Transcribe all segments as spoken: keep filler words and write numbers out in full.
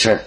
是。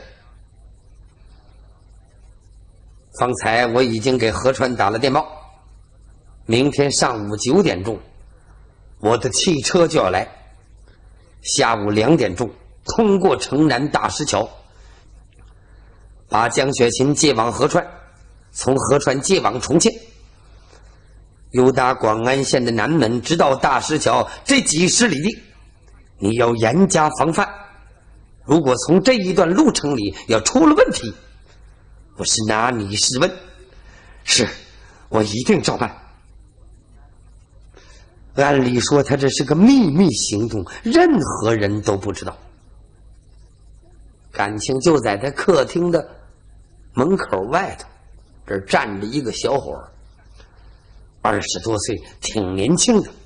方才我已经给河川打了电报，明天上午九点钟，我的汽车就要来。下午两点钟，通过城南大石桥，把江雪琴接往河川，从河川接往重庆。由打广安县的南门直到大石桥这几十里地，你要严加防范。如果从这一段路程里要出了问题，我是拿你试问。是，我一定照办。按理说他这是个秘密行动，任何人都不知道。感情就在他客厅的门口外头，这儿站着一个小伙儿，二十多岁，挺年轻的。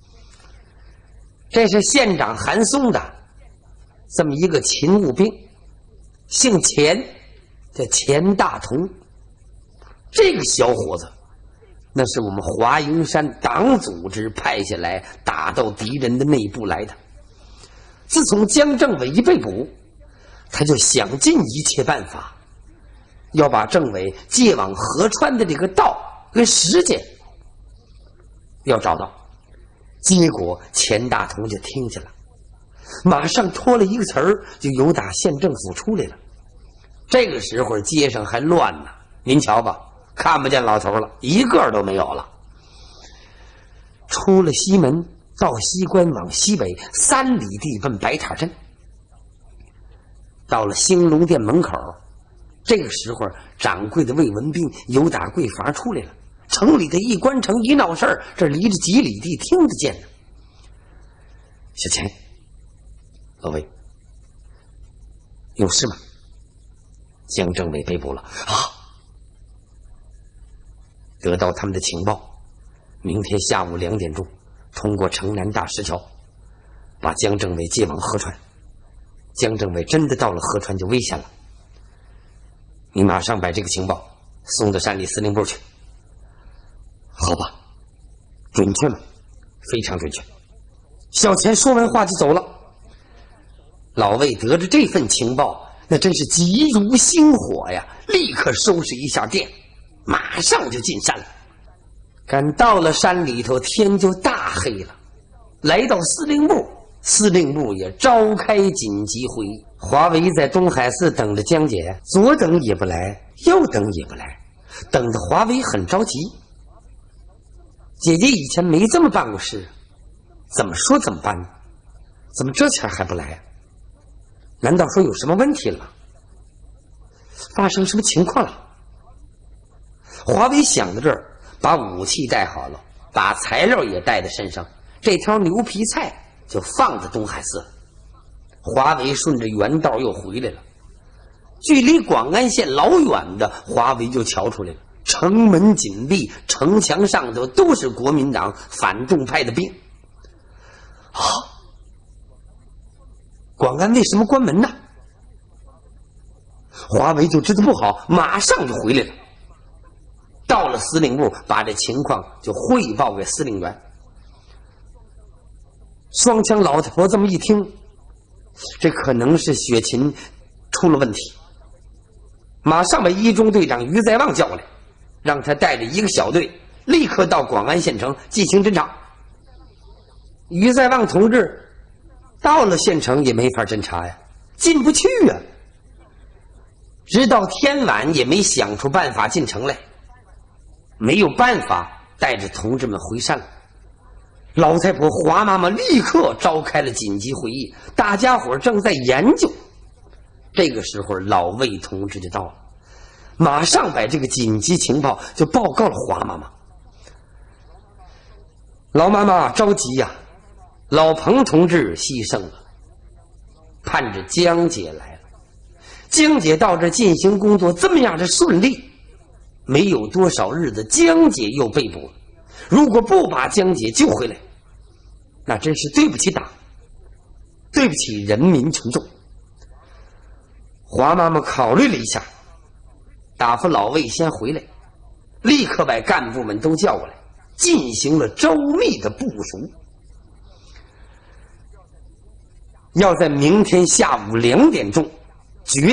这是县长韩松的这么一个勤务兵，姓钱，叫钱大同。这个小伙子那是我们华云山党组织派下来打到敌人的内部来的。自从江政委一被捕，他就想尽一切办法要把政委借往河川的这个道跟时间要找到。结果钱大同就听见了，马上托了一个词儿，就由打县政府出来了。这个时候街上还乱呢，您瞧吧，看不见老头了，一个都没有了。出了西门，到西关往西北三里地奔白塔镇。到了兴隆殿门口，这个时候掌柜的魏文斌由打柜房出来了。城里的一关城一闹事儿，这离着几里地听得见呢。小钱，老魏，有事吗？江政委被捕了啊！得到他们的情报，明天下午两点钟，通过城南大石桥，把江政委接往河川。江政委真的到了河川就危险了。你马上把这个情报送到山里司令部去。好吧，准确吗？非常准确。小钱说完话就走了。老魏得着这份情报，那真是急如星火呀，立刻收拾一下店，马上就进山了。赶到了山里头，天就大黑了。来到司令部，司令部也召开紧急会议。华为在东海寺等着江姐，左等也不来，右等也不来，等得华为很着急。姐姐以前没这么办过事，怎么说怎么办呢？怎么这前还不来啊？难道说有什么问题了？发生什么情况了？华为想到这儿，把武器带好了，把材料也带在身上，这条牛皮菜就放在东海寺了。华为顺着原道又回来了，距离广安县老远的，华为就瞧出来了。城门紧闭，城墙上头都是国民党反动派的兵。啊！广安为什么关门呢？华为就知道不好，马上就回来了。到了司令部，把这情况就汇报给司令员。双枪老太婆这么一听，这可能是雪琴出了问题，马上把一中队长于在旺叫来，让他带着一个小队立刻到广安县城进行侦查。于在旺同志到了县城也没法侦查呀，进不去啊。直到天晚也没想出办法进城来，没有办法带着同志们回山了。老太婆华妈妈立刻召开了紧急会议，大家伙正在研究。这个时候老魏同志就到了，马上把这个紧急情报就报告了华妈妈。老妈妈着急呀、啊，老彭同志牺牲了，盼着江姐来了。江姐到这进行工作这么样的顺利，没有多少日子，江姐又被捕了。如果不把江姐救回来，那真是对不起党，对不起人民群众。华妈妈考虑了一下，打发老魏先回来，立刻把干部们都叫过来，进行了周密的部署。要在明天下午两点钟